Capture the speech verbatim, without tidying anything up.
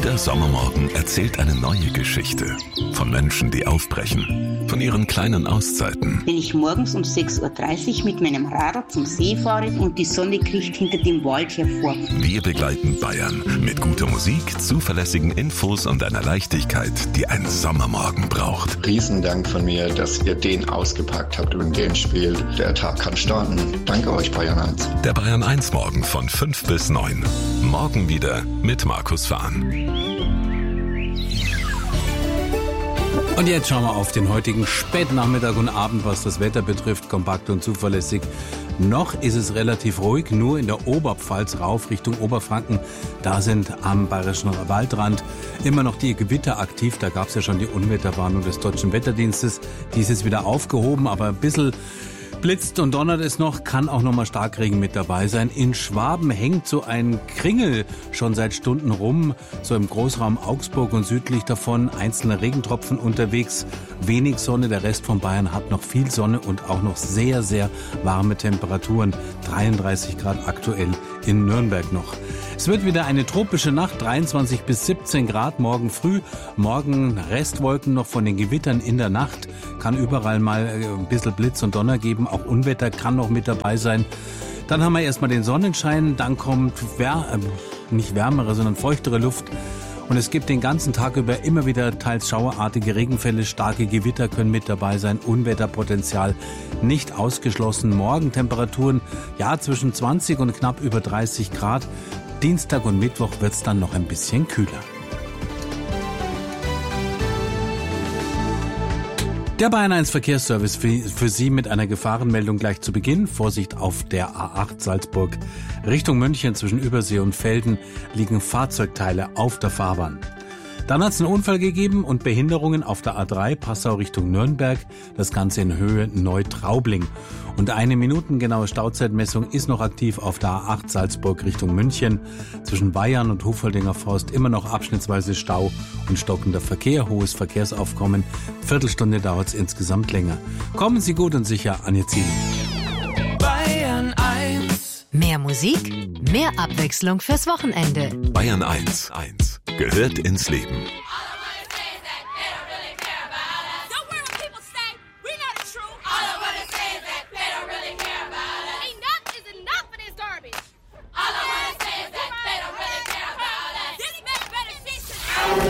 Jeder Sommermorgen erzählt eine neue Geschichte. Von Menschen, die aufbrechen. Von ihren kleinen Auszeiten. Wenn ich morgens um sechs Uhr dreißig mit meinem Radl zum See fahre und die Sonne kriecht hinter dem Wald hervor. Wir begleiten Bayern mit guter Musik, zuverlässigen Infos und einer Leichtigkeit, die ein Sommermorgen braucht. Riesendank von mir, dass ihr den ausgepackt habt und den spielt. Der Tag kann starten. Danke euch, Bayern eins. Der Bayern eins Morgen von fünf bis neun. Morgen wieder mit Markus Fahn. Und jetzt schauen wir auf den heutigen Spätnachmittag und Abend, was das Wetter betrifft, kompakt und zuverlässig. Noch ist es relativ ruhig, nur in der Oberpfalz rauf Richtung Oberfranken. Da sind am Bayerischen Waldrand immer noch die Gewitter aktiv. Da gab es ja schon die Unwetterwarnung des Deutschen Wetterdienstes. Die ist jetzt wieder aufgehoben, aber ein bisschen blitzt und donnert es noch, kann auch noch mal Starkregen mit dabei sein. In Schwaben hängt so ein Kringel schon seit Stunden rum, so im Großraum Augsburg und südlich davon einzelne Regentropfen unterwegs. Wenig Sonne, der Rest von Bayern hat noch viel Sonne und auch noch sehr, sehr warme Temperaturen. dreiunddreißig Grad aktuell in Nürnberg noch. Es wird wieder eine tropische Nacht, dreiundzwanzig bis siebzehn Grad morgen früh. Morgen Restwolken noch von den Gewittern in der Nacht. Kann überall mal ein bisschen Blitz und Donner geben. Auch Unwetter kann noch mit dabei sein. Dann haben wir erstmal den Sonnenschein. Dann kommt wär, äh, nicht wärmere, sondern feuchtere Luft. Und es gibt den ganzen Tag über immer wieder teils schauerartige Regenfälle. Starke Gewitter können mit dabei sein. Unwetterpotenzial nicht ausgeschlossen. Morgen Temperaturen ja zwischen zwanzig und knapp über dreißig Grad. Dienstag und Mittwoch wird es dann noch ein bisschen kühler. Der Bayern eins Verkehrsservice für, für Sie mit einer Gefahrenmeldung gleich zu Beginn. Vorsicht auf der A acht Salzburg. Richtung München zwischen Übersee und Velden liegen Fahrzeugteile auf der Fahrbahn. Dann hat es einen Unfall gegeben und Behinderungen auf der A drei Passau Richtung Nürnberg. Das Ganze in Höhe Neutraubling. Und eine minutengenaue Stauzeitmessung ist noch aktiv auf der A acht Salzburg Richtung München. Zwischen Bayern und Hofoldinger Forst immer noch abschnittsweise Stau und stockender Verkehr, hohes Verkehrsaufkommen. Viertelstunde dauert es insgesamt länger. Kommen Sie gut und sicher an Ihr Ziel. Bayern eins. Mehr Musik, mehr Abwechslung fürs Wochenende. Bayern eins. Gehört ins Leben.